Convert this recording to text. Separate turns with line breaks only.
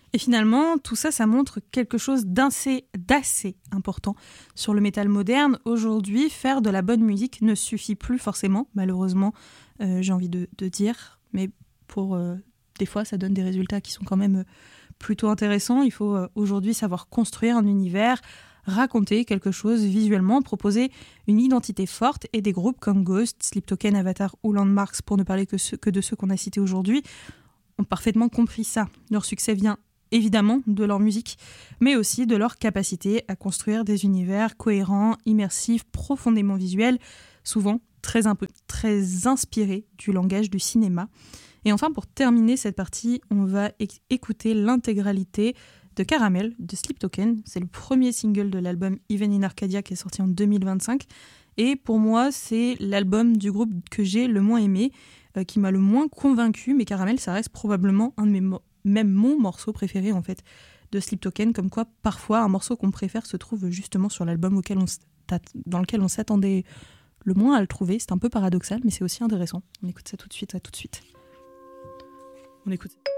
Et finalement, tout ça, ça montre quelque chose d'assez important sur le métal moderne. Aujourd'hui, faire de la bonne musique ne suffit plus forcément, malheureusement, j'ai envie de dire. Mais des fois, ça donne des résultats qui sont quand même plutôt intéressants. Il faut aujourd'hui savoir construire un univers, raconter quelque chose visuellement, proposer une identité forte. Et des groupes comme Ghost, Sleep Token, Avatar ou Landmarks, pour ne parler que de ceux qu'on a cités aujourd'hui, ont parfaitement compris ça. Leur succès vient évidemment de leur musique, mais aussi de leur capacité à construire des univers cohérents, immersifs, profondément visuels, souvent très inspirés du langage du cinéma. Et enfin, pour terminer cette partie, on va écouter l'intégralité de Caramel de Sleep Token. C'est le premier single de l'album Even in Arcadia qui est sorti en 2025. Et pour moi, c'est l'album du groupe que j'ai le moins aimé, qui m'a le moins convaincu, mais Caramel, ça reste probablement un de même mon morceau préféré en fait de Sleep Token, comme quoi parfois un morceau qu'on préfère se trouve justement sur l'album dans lequel on s'attendait le moins à le trouver. C'est un peu paradoxal, mais c'est aussi intéressant. On écoute ça tout de suite, On écoute ça.